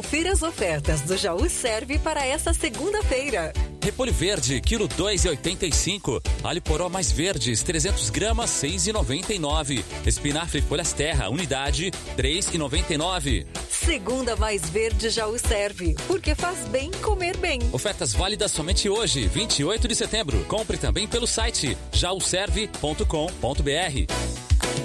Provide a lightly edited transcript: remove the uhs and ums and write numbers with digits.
Confira as ofertas do Jaú Serve para esta segunda-feira. Repolho verde, quilo 2,85. Alho poró mais verdes, 300 gramas, 6,99. Espinafre folhas terra, unidade, 3,99. Segunda mais verde Jaú Serve, porque faz bem comer bem. Ofertas válidas somente hoje, 28 de setembro. Compre também pelo site jauserve.com.br.